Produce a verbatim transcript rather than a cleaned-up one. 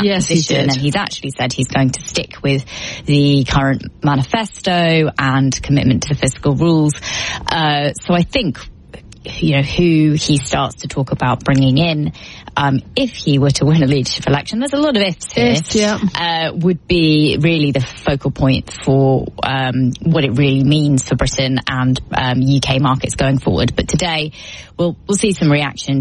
that yes, position, and he's actually said he's going to stick with the current manifesto and commitment to the fiscal rules. Uh, so I think, you know, who he starts to talk about bringing in, um, if he were to win a leadership election, there's a lot of ifs here, yes, yeah. uh, would be really the focal point for um, what it really means for Britain and um, U K markets going forward. But today, we'll we'll see some reaction